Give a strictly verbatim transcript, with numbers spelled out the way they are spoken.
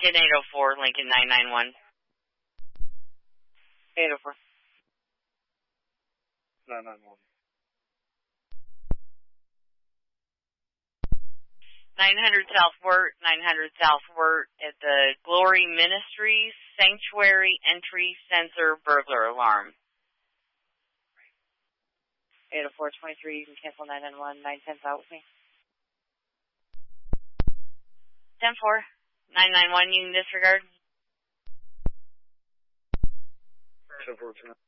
Lincoln eight oh four, Lincoln nine nine one. eight oh four. nine nine one. nine hundred South Wirt, nine hundred South Wirt at the Glory Ministries Sanctuary Entry Sensor Burglar Alarm. eight oh four twenty-three, you can cancel nine nine one, nine ten out with me. ten four, nine nine one, you can disregard. ten four,